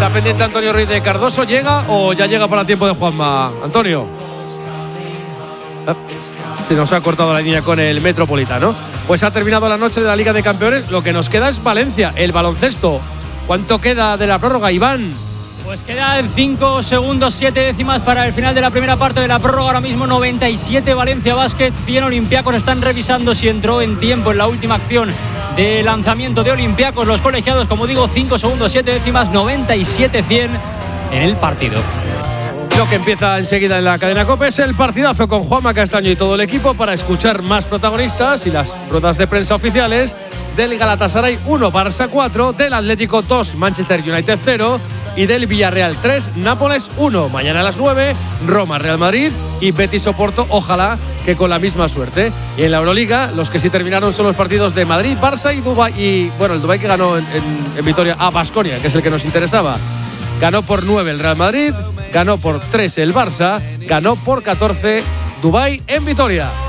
Está pendiente Antonio Ruiz de Cardoso. ¿Llega o ya llega para el tiempo de Juanma? Antonio. Se nos ha cortado la línea con el Metropolitano. Pues ha terminado la noche de la Liga de Campeones. Lo que nos queda es Valencia, el baloncesto. ¿Cuánto queda de la prórroga, Iván? Pues quedan 5 segundos, 7 décimas para el final de la primera parte de la prórroga. Ahora mismo 97 Valencia Basket, 100 Olympiacos. Están revisando si entró en tiempo en la última acción de lanzamiento de Olympiacos. Los colegiados, como digo, 5 segundos, 7 décimas, 97-100 en el partido. Lo que empieza enseguida en la cadena COPE es el partidazo con Juanma Castaño y todo el equipo para escuchar más protagonistas y las ruedas de prensa oficiales del Galatasaray 1, Barça 4, del Atlético 2, Manchester United 0 y del Villarreal 3, Nápoles 1. Mañana a las 9, Roma, Real Madrid y Betis Oporto, ojalá que con la misma suerte. Y en la Euroliga, los que sí terminaron son los partidos de Madrid, Barça y Dubái. Y bueno, el Dubái que ganó en Vitoria a Baskonia, que es el que nos interesaba. Ganó por 9 el Real Madrid, ganó por 3 el Barça, ganó por 14 Dubái en Vitoria.